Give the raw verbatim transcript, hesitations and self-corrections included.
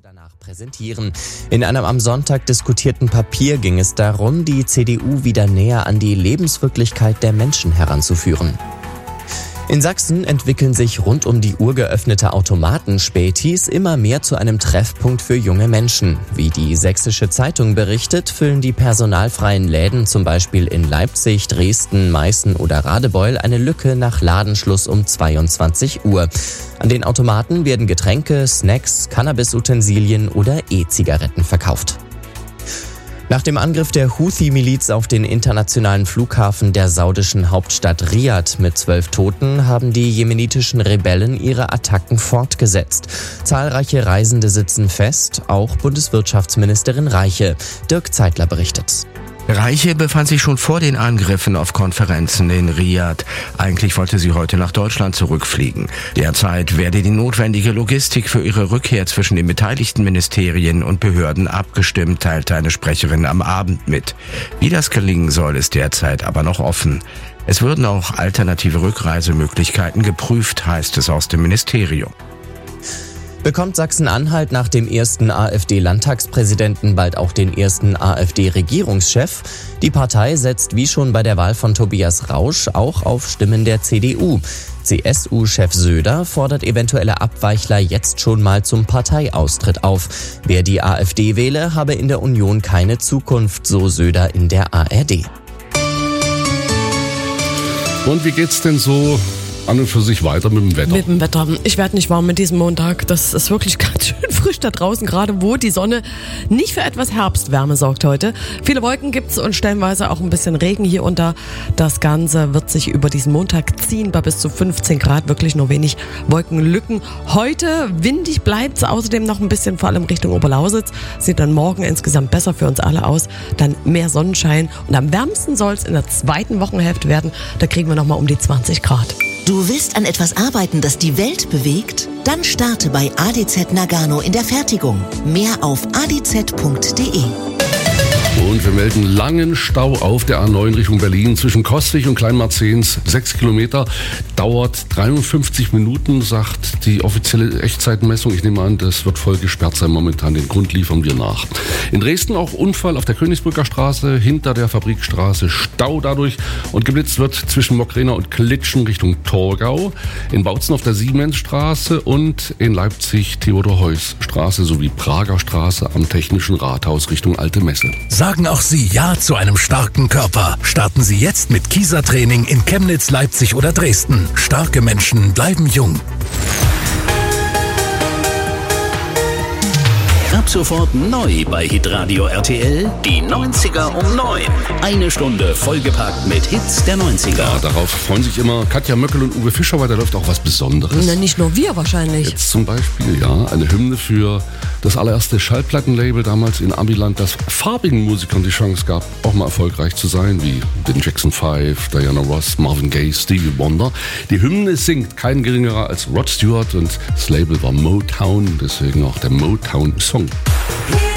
danach präsentieren. In einem am Sonntag diskutierten Papier ging es darum, die C D U wieder näher an die Lebenswirklichkeit der Menschen heranzuführen. In Sachsen entwickeln sich rund um die Uhr geöffnete Automatenspätis immer mehr zu einem Treffpunkt für junge Menschen. Wie die Sächsische Zeitung berichtet, füllen die personalfreien Läden zum Beispiel in Leipzig, Dresden, Meißen oder Radebeul eine Lücke nach Ladenschluss um zweiundzwanzig Uhr. An den Automaten werden Getränke, Snacks, Cannabis-Utensilien oder E-Zigaretten verkauft. Nach dem Angriff der Houthi-Miliz auf den internationalen Flughafen der saudischen Hauptstadt Riad mit zwölf Toten haben die jemenitischen Rebellen ihre Attacken fortgesetzt. Zahlreiche Reisende sitzen fest, auch Bundeswirtschaftsministerin Reiche. Dirk Zeitler berichtet. Reiche befand sich schon vor den Angriffen auf Konferenzen in Riad. Eigentlich wollte sie heute nach Deutschland zurückfliegen. Derzeit werde die notwendige Logistik für ihre Rückkehr zwischen den beteiligten Ministerien und Behörden abgestimmt, teilte eine Sprecherin am Abend mit. Wie das gelingen soll, ist derzeit aber noch offen. Es würden auch alternative Rückreisemöglichkeiten geprüft, heißt es aus dem Ministerium. Bekommt Sachsen-Anhalt nach dem ersten AfD-Landtagspräsidenten bald auch den ersten AfD-Regierungschef? Die Partei setzt wie schon bei der Wahl von Tobias Rausch auch auf Stimmen der C D U. C S U-Chef Söder fordert eventuelle Abweichler jetzt schon mal zum Parteiaustritt auf. Wer die AfD wähle, habe in der Union keine Zukunft, so Söder in der A R D. Und wie geht's denn so an und für sich weiter mit dem Wetter? Mit dem Wetter. Ich werde nicht warm mit diesem Montag. Das ist wirklich ganz schön frisch da draußen, gerade wo die Sonne nicht für etwas Herbstwärme sorgt heute. Viele Wolken gibt's und stellenweise auch ein bisschen Regen hier und da. Das Ganze wird sich über diesen Montag ziehen bei bis zu fünfzehn Grad. Wirklich nur wenig Wolkenlücken. Heute windig bleibt's außerdem noch ein bisschen, vor allem Richtung Oberlausitz. Sieht dann morgen insgesamt besser für uns alle aus. Dann mehr Sonnenschein. Und am wärmsten soll's in der zweiten Wochenhälfte werden. Da kriegen wir nochmal um die zwanzig Grad. Du willst an etwas arbeiten, das die Welt bewegt? Dann starte bei A D Z Nagano in der Fertigung. Mehr auf a d z punkt d e. Und wir melden langen Stau auf der A neun Richtung Berlin zwischen Kostwig und Kleinmarzens. Sechs Kilometer, dauert dreiundfünfzig Minuten, sagt die offizielle Echtzeitmessung. Ich nehme an, das wird voll gesperrt sein momentan. Den Grund liefern wir nach. In Dresden auch Unfall auf der Königsbrücker Straße hinter der Fabrikstraße. Stau dadurch und geblitzt wird zwischen Mockrena und Klitschen Richtung Torgau. In Bautzen auf der Siemensstraße und in Leipzig Theodor-Heuss-Straße sowie Prager Straße am Technischen Rathaus Richtung Alte Messe. Sagen auch Sie Ja zu einem starken Körper. Starten Sie jetzt mit Kieser-Training in Chemnitz, Leipzig oder Dresden. Starke Menschen bleiben jung. Ab sofort neu bei Hitradio R T L, die neunziger um neun. Eine Stunde vollgepackt mit Hits der neunziger. Ja, darauf freuen sich immer Katja Möckel und Uwe Fischer, weil da läuft auch was Besonderes. Na, nicht nur wir wahrscheinlich. Jetzt zum Beispiel, ja, eine Hymne für das allererste Schallplattenlabel damals in Amiland, das farbigen Musikern die Chance gab, auch mal erfolgreich zu sein, wie den Jackson Five, Diana Ross, Marvin Gaye, Stevie Wonder. Die Hymne singt kein geringerer als Rod Stewart und das Label war Motown, deswegen auch der Motown-Song.